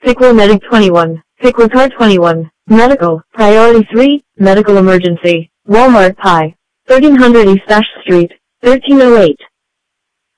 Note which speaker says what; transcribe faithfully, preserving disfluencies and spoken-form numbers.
Speaker 1: Pickle Medic twenty-one, Pickle Car twenty-one, Medical, Priority three, Medical Emergency, Walmart Pie, thirteen hundred East Ash Street, thirteen oh eight.